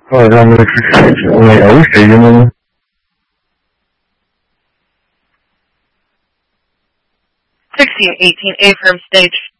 I'm going to wait, are we staging them? 1618 A from stage.